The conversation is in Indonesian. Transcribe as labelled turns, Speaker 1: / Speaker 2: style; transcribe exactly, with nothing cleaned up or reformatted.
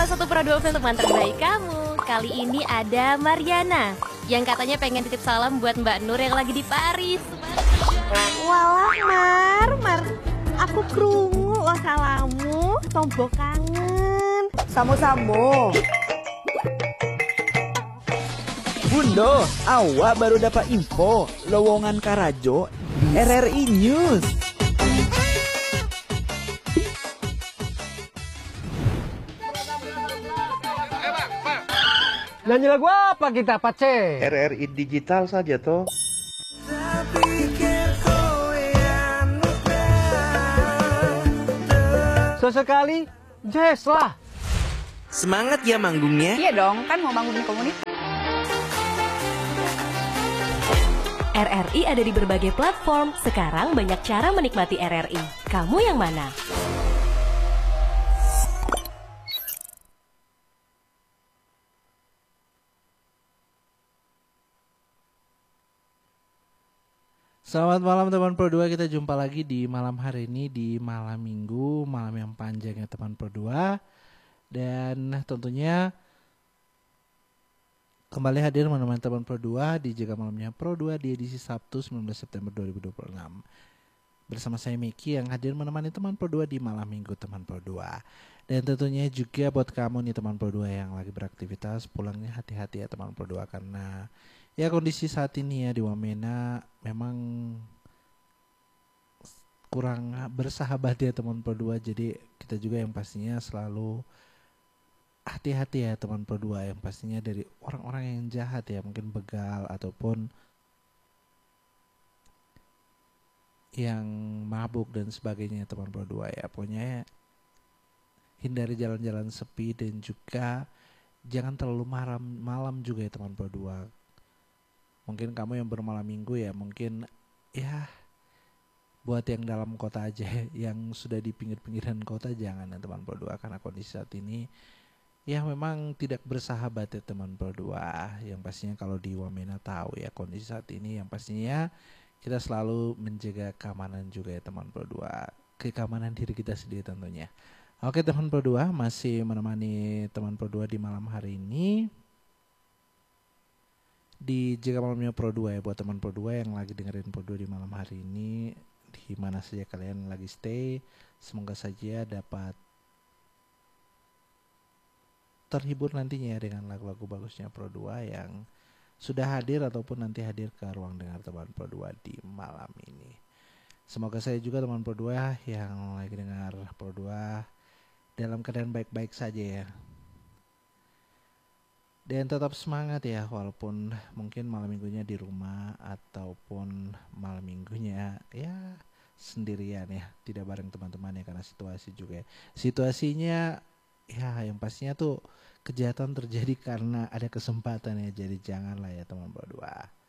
Speaker 1: salah satu Pro dua teman terbaik kamu. Kali ini ada Mariana yang katanya pengen titip salam buat Mbak Nur yang lagi di Paris.
Speaker 2: Walah Mar, Mar, aku krungu lo salamu, tombo kangen. Samo-samo.
Speaker 3: Bundo, awak baru dapat info lowongan Karajo di R R I News.
Speaker 4: Nyanyi lagu apa kita, Pace?
Speaker 5: R R I digital saja toh.
Speaker 4: Sesekali jazz lah.
Speaker 3: Semangat ya manggungnya.
Speaker 2: Iya dong, kan mau bangun komunitas.
Speaker 1: R R I ada di berbagai platform. Sekarang banyak cara menikmati R R I. Kamu yang mana?
Speaker 6: Selamat malam teman Pro dua, kita jumpa lagi di malam hari ini di malam minggu, malam yang panjang ya teman Pro dua. Dan tentunya kembali hadir menemani teman Pro dua di Jaga Malamnya Pro dua di edisi Sabtu sembilan belas September dua ribu dua puluh enam. Bersama saya Miki yang hadir menemani teman Pro dua di malam minggu teman Pro dua. Dan tentunya juga buat kamu nih teman Pro dua yang lagi beraktivitas, pulangnya hati-hati ya teman Pro dua, karena ya kondisi saat ini ya di Wamena memang kurang bersahabat ya teman Pro dua. Jadi kita juga yang pastinya selalu hati-hati ya teman Pro dua, yang pastinya dari orang-orang yang jahat ya, mungkin begal ataupun yang mabuk dan sebagainya teman Pro dua ya. Pokoknya hindari jalan-jalan sepi dan juga jangan terlalu malam malam juga ya teman Pro dua. Mungkin kamu yang bermalam minggu ya, mungkin ya buat yang dalam kota aja, yang sudah di pinggir-pinggiran kota jangan ya teman Pro dua, karena kondisi saat ini ya memang tidak bersahabat ya teman Pro dua. Yang pastinya kalau di Wamena tahu ya kondisi saat ini, yang pastinya kita selalu menjaga keamanan juga ya teman Pro dua, keamanan diri kita sendiri tentunya. Oke teman Pro dua, masih menemani teman Pro dua di malam hari ini di Jaga Malamnya Pro dua ya, buat teman Pro dua yang lagi dengerin Pro dua di malam hari ini, di mana saja kalian lagi stay, semoga saja dapat terhibur nantinya dengan lagu-lagu bagusnya Pro dua yang sudah hadir ataupun nanti hadir ke ruang dengar teman Pro dua di malam ini. Semoga saya juga teman Pro dua yang lagi dengar Pro dua dalam keadaan baik-baik saja ya. Dan tetap semangat ya, walaupun mungkin malam minggunya di rumah ataupun malam minggunya ya sendirian ya, tidak bareng teman-teman ya, karena situasi juga ya. Situasinya ya yang pastinya tuh kejahatan terjadi karena ada kesempatan ya, jadi janganlah ya teman Pro dua.